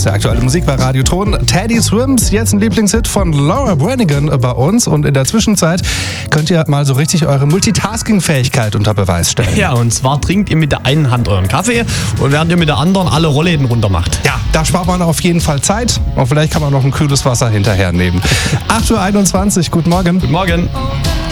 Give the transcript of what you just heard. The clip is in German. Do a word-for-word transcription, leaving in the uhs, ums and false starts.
ist der aktuelle Musik bei Radio Ton. Teddy Swims, jetzt ein Lieblingshit von Laura Branigan bei uns. Und in der Zwischenzeit könnt ihr mal so richtig eure Multitasking-Fähigkeit unter Beweis stellen. Ja, und zwar trinkt ihr mit der einen Hand euren Kaffee und während ihr mit der anderen alle Rollläden runter macht. Ja, da spart man auf jeden Fall Zeit und vielleicht kann man noch ein kühles Wasser hinterher nehmen. acht Uhr einundzwanzig, guten Morgen. Guten Morgen.